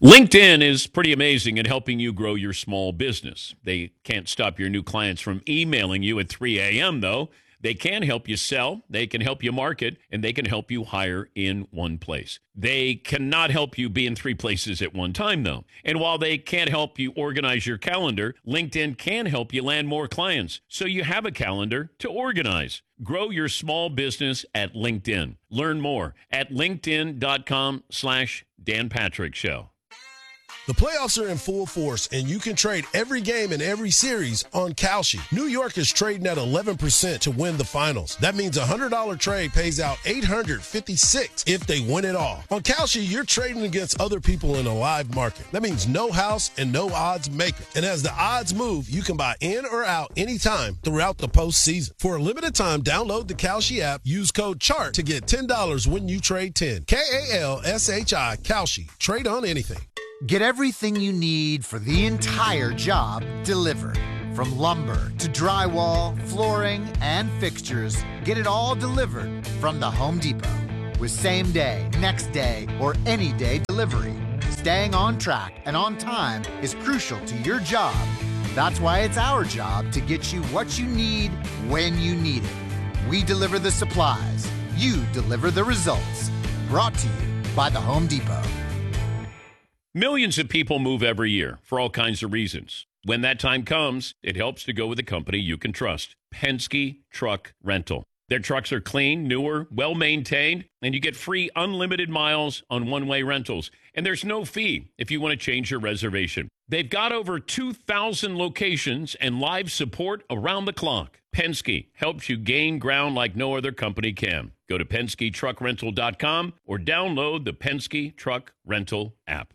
LinkedIn is pretty amazing at helping you grow your small business. They can't stop your new clients from emailing you at 3 a.m., though. They can help you sell, they can help you market, and they can help you hire in one place. They cannot help you be in 3 places at one time, though. And while they can't help you organize your calendar, LinkedIn can help you land more clients so you have a calendar to organize. Grow your small business at LinkedIn. Learn more at linkedin.com/Dan Patrick Show. The playoffs are in full force, and you can trade every game in every series on Kalshi. New York is trading at 11% to win the finals. That means a $100 trade pays out $856 if they win it all. On Kalshi, you're trading against other people in a live market. That means no house and no odds maker. And as the odds move, you can buy in or out anytime throughout the postseason. For a limited time, download the Kalshi app. Use code CHART to get $10 when you trade 10. Kalshi, Kalshi. Trade on anything. Get everything you need for the entire job delivered. From lumber to drywall, flooring, and fixtures, get it all delivered from the Home Depot. With same day, next day, or any day delivery, staying on track and on time is crucial to your job. That's why it's our job to get you what you need when you need it. We deliver the supplies. You deliver the results. Brought to you by the Home Depot. Millions of people move every year for all kinds of reasons. When that time comes, it helps to go with a company you can trust. Penske Truck Rental. Their trucks are clean, newer, well-maintained, and you get free unlimited miles on one-way rentals. And there's no fee if you want to change your reservation. They've got over 2,000 locations and live support around the clock. Penske helps you gain ground like no other company can. Go to PenskeTruckRental.com or download the Penske Truck Rental app.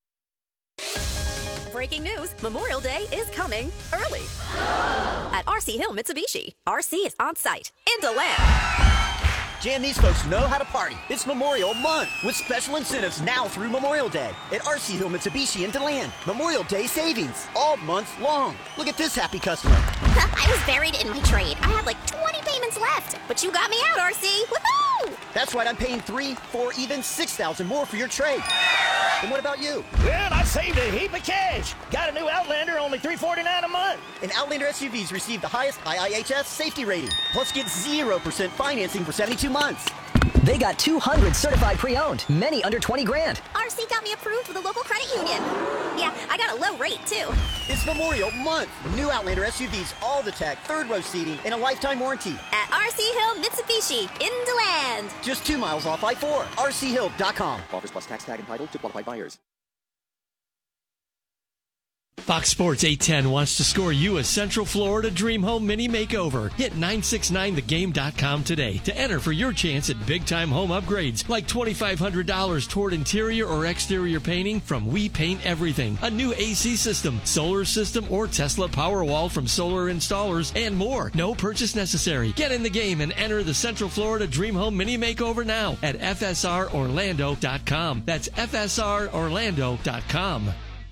Breaking news, Memorial Day is coming early at RC Hill Mitsubishi. RC is on site in DeLand. Jan, these folks know how to party. It's Memorial Month with special incentives now through Memorial Day at RC Hill Mitsubishi in DeLand. Memorial Day savings all month long. Look at this happy customer. I was buried in my trade. I had like 20 payments left, but you got me out, RC. Woohoo! That's right, I'm paying $3,000, $4,000, even $6,000 more for your trade. And what about you? Well, I saved a heap of cash. Got a new Outlander, only $349 a month. And Outlander SUVs receive the highest IIHS safety rating. Plus get 0% financing for 72 months. They got 200 certified pre-owned, many under 20 grand. RC got me approved with a local credit union. Yeah, I got a low rate, too. It's Memorial Month. New Outlander SUVs, all the tech, third row seating, and a lifetime warranty. At RC Hill Mitsubishi in DeLand. Just 2 miles off I-4. RCHill.com. Offers plus tax tag entitled to qualified buyers. Fox Sports 810 wants to score you a Central Florida Dream Home Mini Makeover. Hit 969thegame.com today to enter for your chance at big-time home upgrades like $2,500 toward interior or exterior painting from We Paint Everything, a new AC system, solar system, or Tesla Powerwall from solar installers, and more. No purchase necessary. Get in the game and enter the Central Florida Dream Home Mini Makeover now at FSROrlando.com. That's FSROrlando.com.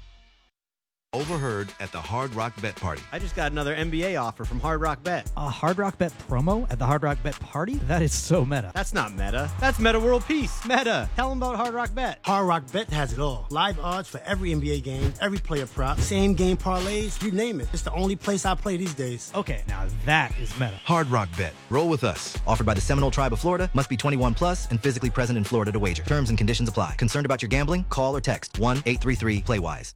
Overheard at the Hard Rock Bet Party. I just got another NBA offer from Hard Rock Bet. A Hard Rock Bet promo at the Hard Rock Bet Party? That is so meta. That's not meta. That's Meta World Peace. Meta. Tell them about Hard Rock Bet. Hard Rock Bet has it all. Live odds for every NBA game, every player prop, same game parlays, you name it. It's the only place I play these days. Okay, now that is meta. Hard Rock Bet. Roll with us. Offered by the Seminole Tribe of Florida. Must be 21 plus and physically present in Florida to wager. Terms and conditions apply. Concerned about your gambling? Call or text 1-833-PLAY-WISE.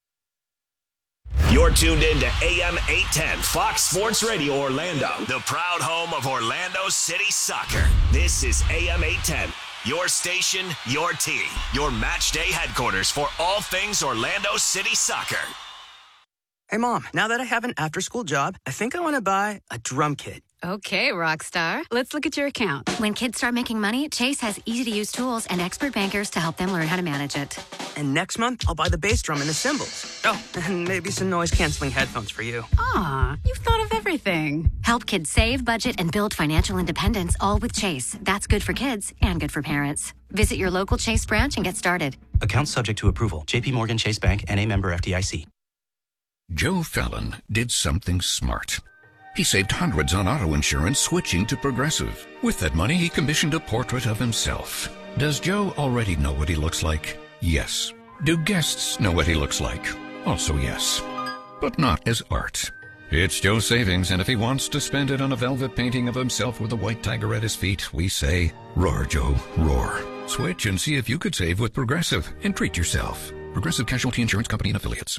You're tuned in to AM 810 Fox Sports Radio Orlando, the proud home of Orlando City Soccer. This is AM 810, your station, your team, your match day headquarters for all things Orlando City Soccer. Hey, Mom, now that I have an after-school job, I think I want to buy a drum kit. Okay, Rockstar. Let's look at your account. When kids start making money, Chase has easy-to-use tools and expert bankers to help them learn how to manage it. And next month, I'll buy the bass drum and the cymbals. Oh, and maybe some noise-canceling headphones for you. Aw, you've thought of everything. Help kids save, budget, and build financial independence, all with Chase. That's good for kids and good for parents. Visit your local Chase branch and get started. Account subject to approval. J.P. Morgan Chase Bank, N.A. member FDIC. Joe Fallon did something smart. He saved hundreds on auto insurance switching to Progressive. With that money, he commissioned a portrait of himself. Does Joe already know what he looks like? Yes. Do guests know what he looks like? Also yes, but not as art. It's Joe's savings, and if he wants to spend it on a velvet painting of himself with a white tiger at his feet, we say, roar, Joe, roar. Switch and see if you could save with Progressive and treat yourself. Progressive Casualty Insurance Company and Affiliates.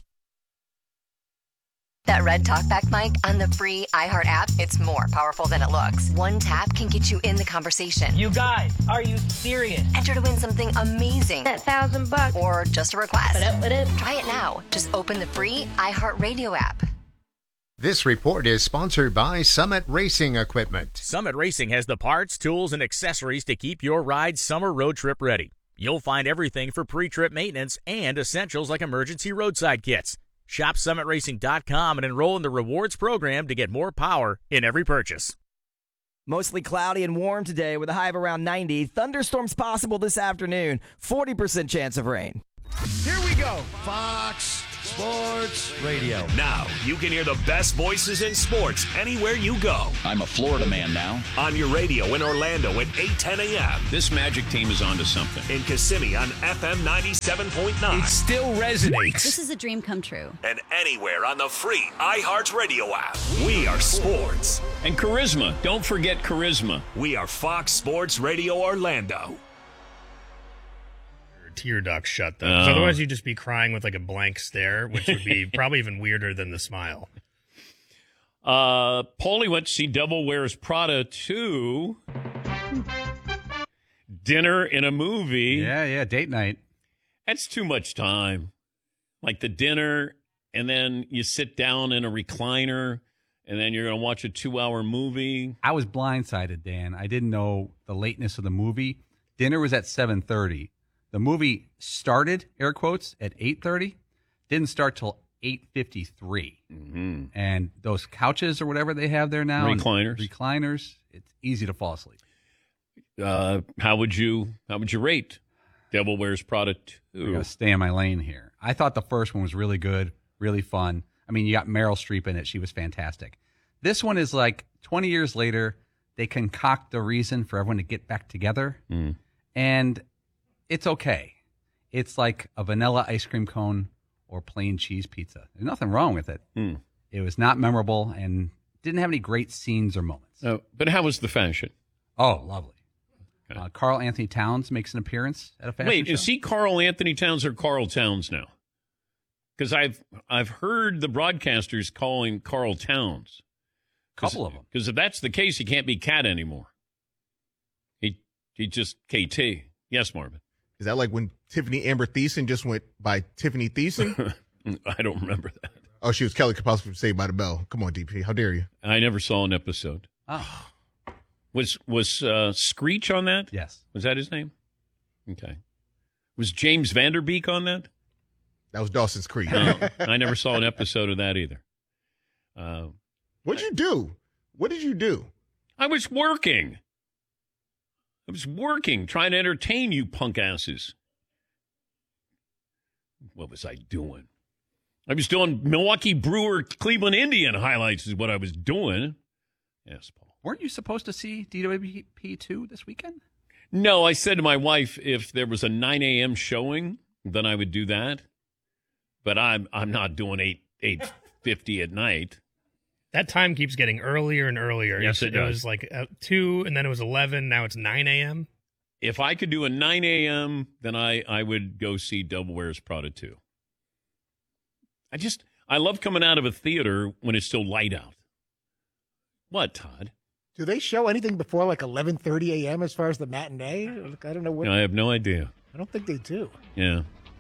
That red talkback mic on the free iHeart app, it's more powerful than it looks. One tap can get you in the conversation. You guys, are you serious? Enter to win something amazing. That $1,000. Or just a request. Ba-da-ba-da. Try it now. Just open the free iHeart Radio app. This report is sponsored by Summit Racing Equipment. Summit Racing has the parts, tools, and accessories to keep your ride summer road trip ready. You'll find everything for pre-trip maintenance and essentials like emergency roadside kits. Shop summitracing.com and enroll in the rewards program to get more power in every purchase. Mostly cloudy and warm today with a high of around 90. Thunderstorms possible this afternoon. 40% chance of rain. Here we go. Fox Sports Radio. Now, you can hear the best voices in sports anywhere you go. I'm a Florida man now. On your radio in Orlando at 8:10 a.m. This Magic team is onto something. In Kissimmee on FM 97.9. It still resonates. This is a dream come true. And anywhere on the free iHeartRadio app. We are sports. And charisma. Don't forget charisma. We are Fox Sports Radio Orlando. Tear ducts shut, though. 'Cause otherwise, you'd just be crying with like a blank stare, which would be probably even weirder than the smile. Paulie went to see Devil Wears Prada 2. Dinner in a movie. Yeah, date night. That's too much time. Like the dinner, and then you sit down in a recliner, and then you're going to watch a 2-hour movie. I was blindsided, Dan. I didn't know the lateness of the movie. Dinner was at 7:30. The movie started, air quotes, at 8:30. Didn't start till 8:53. Mm-hmm. And those couches or whatever they have there now, recliners, it's easy to fall asleep. How would you rate Devil Wears Prada 2? I'm going to stay in my lane here. I thought the first one was really good, really fun. I mean, you got Meryl Streep in it. She was fantastic. This one is like 20 years later, they concoct the reason for everyone to get back together. And it's okay. It's like a vanilla ice cream cone or plain cheese pizza. There's nothing wrong with it. It was not memorable and didn't have any great scenes or moments. But how was the fashion? Oh, lovely. Okay. Carl Anthony Towns makes an appearance at a fashion show. Wait, is he Carl Anthony Towns or Carl Towns now? Because I've heard the broadcasters calling Carl Towns. Couple of them. Because if that's the case, he can't be Cat anymore. He just KT. Yes, Marvin. Is that like when Tiffany Amber Thiessen just went by Tiffany Thiessen? I don't remember that. Oh, she was Kelly Kapowski from Saved by the Bell. Come on, DP. How dare you? I never saw an episode. Oh. Was Screech on that? Yes. Was that his name? Okay. Was James Vanderbeek on that? That was Dawson's Creek. No, I never saw an episode of that either. What'd you do? What did you do? I was working. Trying to entertain you punk asses. What was I doing? I was doing Milwaukee Brewer, Cleveland Indian highlights is what I was doing. Yes, Paul. Weren't you supposed to see DWP2 this weekend? No, I said to my wife, if there was a 9 a.m. showing, then I would do that. But I'm not doing 8:50 at night. That time keeps getting earlier and earlier. Yes, it does. It was like 2, and then it was 11. Now it's 9 a.m. If I could do a 9 a.m., then I would go see Devil Wears Prada 2. I love coming out of a theater when it's still light out. What, Todd? Do they show anything before like 11:30 a.m. as far as the matinee? I don't know what. No, I have no idea. I don't think they do. Yeah.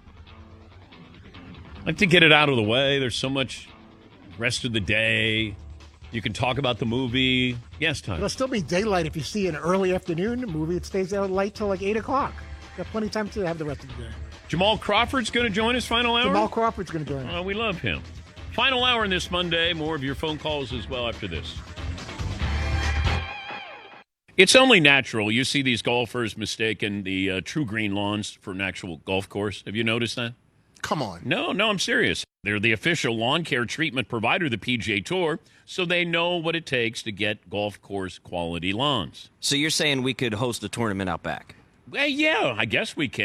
I like to get it out of the way. There's so much rest of the day. You can talk about the movie. Yes, Todd. It'll still be daylight if you see an early afternoon movie. It stays out light till like 8 o'clock. Got plenty of time to have the rest of the day. Jamal Crawford's going to join us final hour? Jamal Crawford's going to join us. Oh, we love him. Final hour on this Monday. More of your phone calls as well after this. It's only natural. You see these golfers mistaking the True Green lawns for an actual golf course. Have you noticed that? Come on. No, I'm serious. They're the official lawn care treatment provider of the PGA Tour, so they know what it takes to get golf course quality lawns. So you're saying we could host a tournament out back? Well, yeah, I guess we can.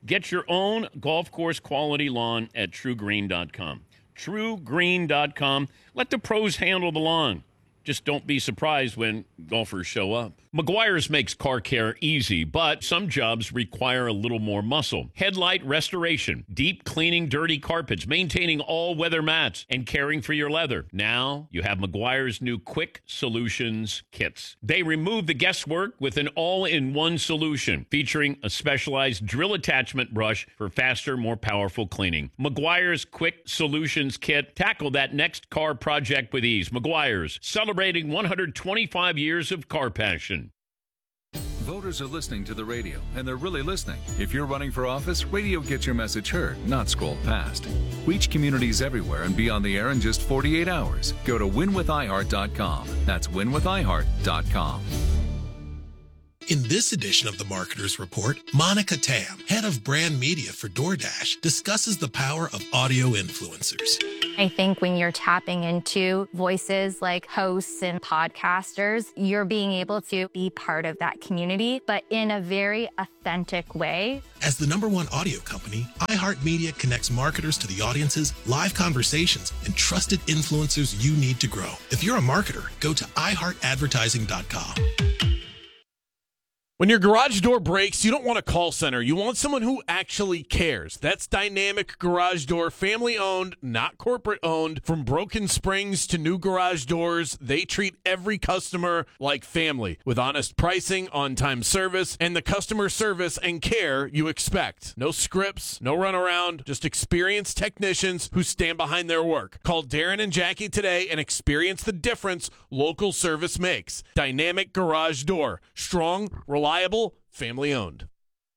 Get your own golf course quality lawn at TrueGreen.com. TrueGreen.com. Let the pros handle the lawn. Just don't be surprised when golfers show up. Meguiar's makes car care easy, but some jobs require a little more muscle. Headlight restoration, deep cleaning dirty carpets, maintaining all-weather mats, and caring for your leather. Now you have Meguiar's new Quick Solutions kits. They remove the guesswork with an all-in-one solution, featuring a specialized drill attachment brush for faster, more powerful cleaning. Meguiar's Quick Solutions kit. Tackle that next car project with ease. Meguiar's, celebrating 125 years of car passion. Voters are listening to the radio, and they're really listening. If you're running for office, radio gets your message heard, not scrolled past. Reach communities everywhere and be on the air in just 48 hours. Go to winwithiheart.com. That's winwithiheart.com. In this edition of the Marketer's Report, Monica Tam, head of brand media for DoorDash, discusses the power of audio influencers. I think when you're tapping into voices like hosts and podcasters, you're being able to be part of that community, but in a very authentic way. As the #1 audio company, iHeartMedia connects marketers to the audiences, live conversations, and trusted influencers you need to grow. If you're a marketer, go to iHeartAdvertising.com. When your garage door breaks, you don't want a call center. You want someone who actually cares. That's Dynamic Garage Door, family-owned, not corporate-owned. From broken springs to new garage doors, they treat every customer like family, with honest pricing, on-time service, and the customer service and care you expect. No scripts, no runaround, just experienced technicians who stand behind their work. Call Darren and Jackie today and experience the difference local service makes. Dynamic Garage Door. Strong, reliable, family-owned.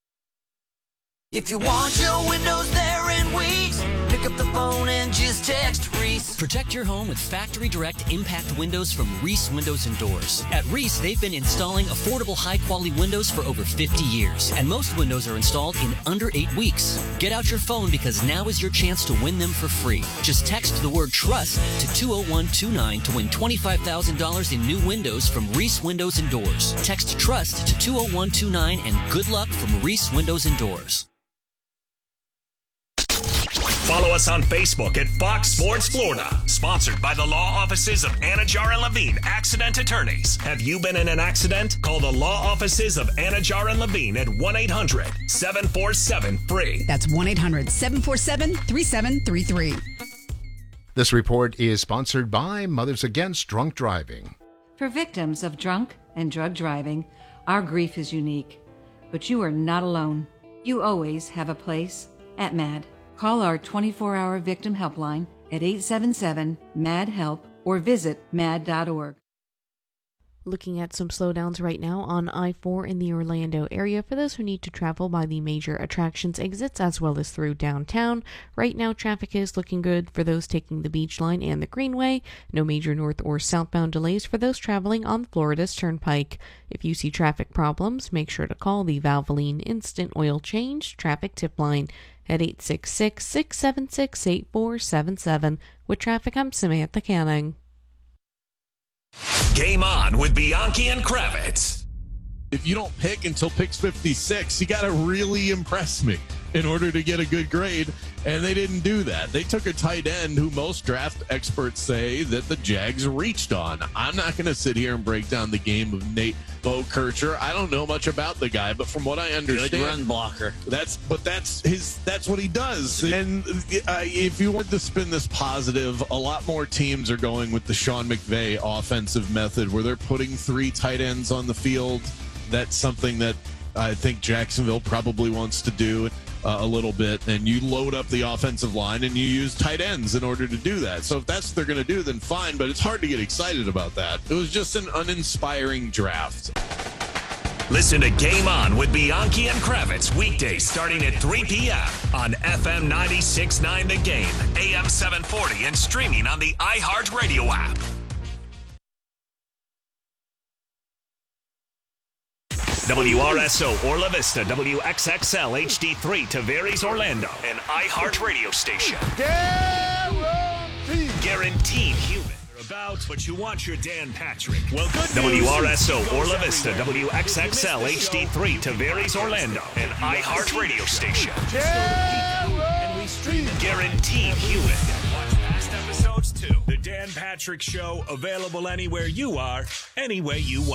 If you want your windows there in weeks, pick up the phone and just text Reese. Protect your home with Factory Direct Impact Windows from Reese Windows and Doors. At Reese, they've been installing affordable, high-quality windows for over 50 years, and most windows are installed in under 8 weeks. Get out your phone because now is your chance to win them for free. Just text the word TRUST to 20129 to win $25,000 in new windows from Reese Windows and Doors. Text TRUST to 20129 and good luck from Reese Windows and Doors. Follow us on Facebook at Fox Sports Florida. Sponsored by the law offices of Anajar and Levine, accident attorneys. Have you been in an accident? Call the law offices of Anajar and Levine at 1-800-747-FREE. That's 1-800-747-3733. This report is sponsored by Mothers Against Drunk Driving. For victims of drunk and drug driving, our grief is unique. But you are not alone. You always have a place at MAD. Call our 24-hour victim helpline at 877-MAD-HELP or visit mad.org. Looking at some slowdowns right now on I-4 in the Orlando area for those who need to travel by the major attractions exits as well as through downtown. Right now, traffic is looking good for those taking the Beach Line and the Greenway. No major north or southbound delays for those traveling on Florida's Turnpike. If you see traffic problems, make sure to call the Valvoline Instant Oil Change Traffic Tip Line at 866-676-8477. With traffic, I'm Samantha Canning. Game on with Bianchi and Kravitz. If you don't pick until picks 56, you got to really impress me in order to get a good grade, and they didn't do that. They took a tight end who most draft experts say that the Jags reached on. I'm not going to sit here and break down the game of Nate Bokercher. I don't know much about the guy, but from what I understand, good run blocker. That's what he does. And if you want to spin this positive, a lot more teams are going with the Sean McVay offensive method, where they're putting 3 tight ends on the field. That's something that I think Jacksonville probably wants to do a little bit, and you load up the offensive line and you use tight ends in order to do that. So if that's what they're going to do, then fine, but it's hard to get excited about that. It was just an uninspiring draft. Listen to Game On with Bianchi and Kravitz weekdays starting at 3 p.m. on FM 96.9 The Game, AM 740, and streaming on the iHeartRadio app. WRSO Orla Vista, WXXL HD3 Tavares Orlando, an iHeart radio station. Guaranteed human. about, but you want your Dan Patrick. Well, good WRSO Orla Vista, WXXL HD3 Tavares Orlando, an iHeart radio station. Guaranteed human. Watch past episodes too. The Dan Patrick Show, available anywhere you are, any way you want.